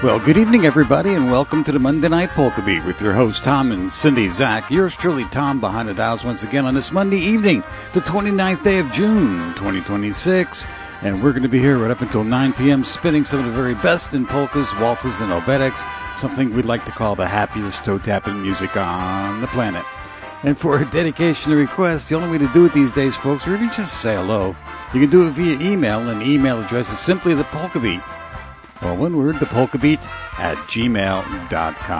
Well, good evening, everybody, and welcome to the Monday Night Polka Beat with your host, Tom and Cindy Zach. Yours truly, Tom, behind the dials once again on this Monday evening, the 29th day of June, 2026. And we're going to be here right up until 9 p.m. spinning some of the very best in polkas, waltzes, and obedics, something we'd like to call the happiest toe-tapping music on the planet. And for a dedication or request, the only way to do it these days, folks, or even just say hello, you can do it via email, and the email address is simply thepolkabeat. Well, one word, thepolkabeat @gmail.com.